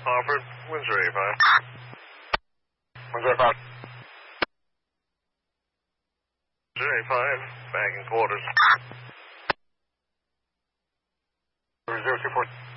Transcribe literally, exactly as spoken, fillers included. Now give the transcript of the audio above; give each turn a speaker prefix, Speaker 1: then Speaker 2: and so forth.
Speaker 1: Harvard, Windsor eighty-five.
Speaker 2: Windsor eighty-five.
Speaker 1: Windsor eighty-five, back in quarters.
Speaker 2: zero two four.